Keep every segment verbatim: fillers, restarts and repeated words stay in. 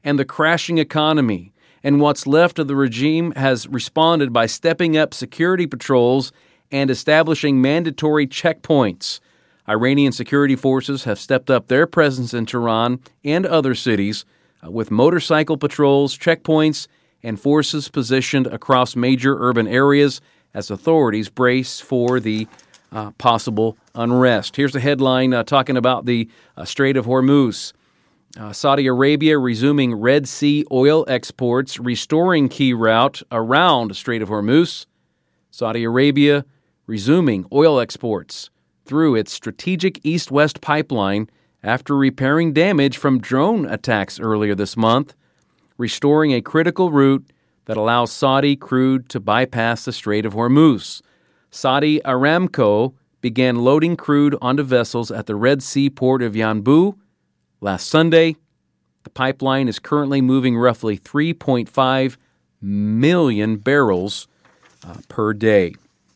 and the crashing economy, and what's left of the regime has responded by stepping up security patrols and establishing mandatory checkpoints. Iranian security forces have stepped up their presence in Tehran and other cities uh, with motorcycle patrols, checkpoints, and forces positioned across major urban areas as authorities brace for the uh, possible unrest. Here's a headline uh, talking about the uh, Strait of Hormuz. Uh, Saudi Arabia resuming Red Sea oil exports, restoring key route around Strait of Hormuz. Saudi Arabia resuming oil exports through its strategic east-west pipeline after repairing damage from drone attacks earlier this month, restoring a critical route that allows Saudi crude to bypass the Strait of Hormuz. Saudi Aramco began loading crude onto vessels at the Red Sea port of Yanbu last Sunday. The pipeline is currently moving roughly three point five million barrels uh, per day.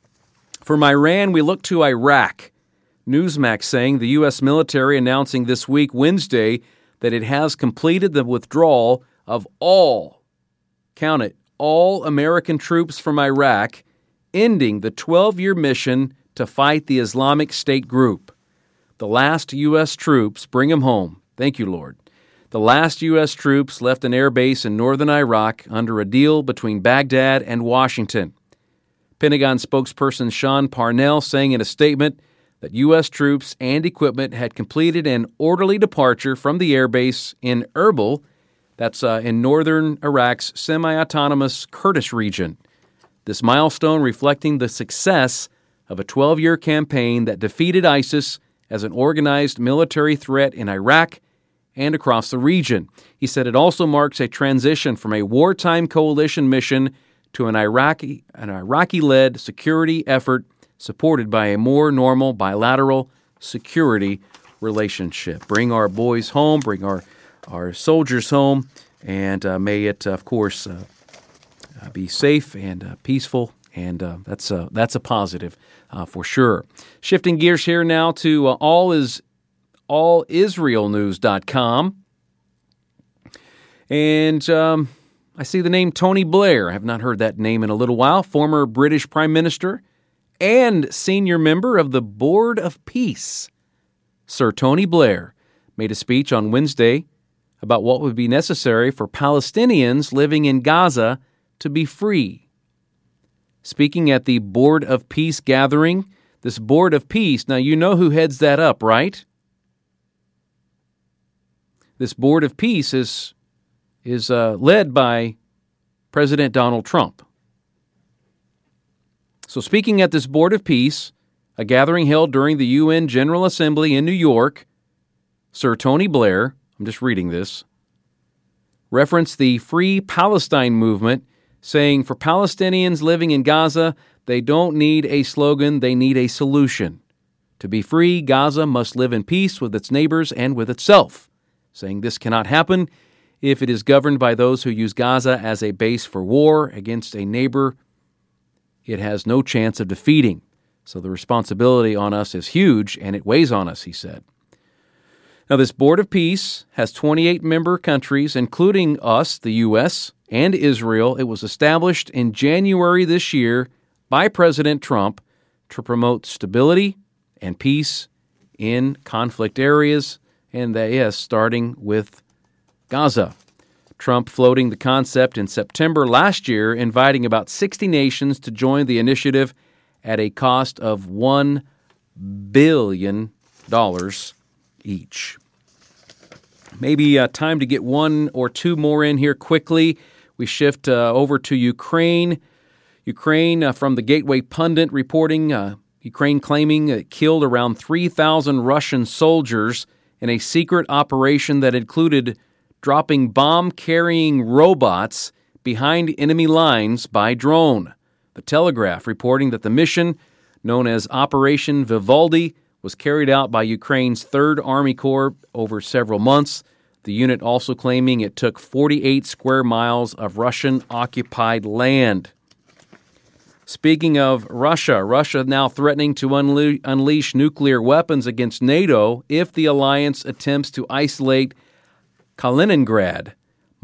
From Iran, we look to Iraq. Newsmax saying the U S military announcing this week, Wednesday, that it has completed the withdrawal of all, count it, all American troops from Iraq, ending the twelve-year mission to fight the Islamic State group. The last U S troops, bring them home. Thank you, Lord. The last U S troops left an air base in northern Iraq under a deal between Baghdad and Washington. Pentagon spokesperson Sean Parnell saying in a statement that U S troops and equipment had completed an orderly departure from the air base in Erbil, that's uh, in northern Iraq's semi-autonomous Kurdish region. This milestone reflecting the success of a twelve-year campaign that defeated ISIS as an organized military threat in Iraq and across the region. He said it also marks a transition from a wartime coalition mission to an Iraqi, an Iraqi-led security effort supported by a more normal bilateral security relationship. Bring our boys home, bring our, our soldiers home, and uh, may it, of course, uh, uh, be safe and uh, peaceful, and uh, that's, uh, that's a positive uh, for sure. Shifting gears here now to uh, all is all israel news dot com. And um, I see the name Tony Blair. I have not heard that name in a little while. Former British Prime Minister and senior member of the Board of Peace. Sir Tony Blair made a speech on Wednesday about what would be necessary for Palestinians living in Gaza to be free. Speaking at the Board of Peace gathering, this Board of Peace, now you know who heads that up, right? This Board of Peace is is uh, led by President Donald Trump. So speaking at this Board of Peace, a gathering held during the U N General Assembly in New York, Sir Tony Blair, I'm just reading this, referenced the Free Palestine movement, saying for Palestinians living in Gaza, they don't need a slogan, they need a solution. To be free, Gaza must live in peace with its neighbors and with itself, saying this cannot happen if it is governed by those who use Gaza as a base for war against a neighbor it has no chance of defeating. So the responsibility on us is huge, and it weighs on us, he said. Now, this Board of Peace has twenty-eight member countries, including us, the U S, and Israel. It was established in January this year by President Trump to promote stability and peace in conflict areas, and that, yes, starting with Gaza. Trump floating the concept in September last year, inviting about sixty nations to join the initiative at a cost of one billion dollars each. Maybe uh, time to get one or two more in here quickly. We shift uh, over to Ukraine. Ukraine, uh, from the Gateway Pundit reporting, uh, Ukraine claiming it killed around three thousand Russian soldiers in a secret operation that included dropping bomb-carrying robots behind enemy lines by drone. The Telegraph reporting that the mission, known as Operation Vivaldi, was carried out by Ukraine's third Army Corps over several months. The unit also claiming it took forty-eight square miles of Russian-occupied land. Speaking of Russia, Russia now threatening to unle- unleash nuclear weapons against NATO if the alliance attempts to isolate Kaliningrad.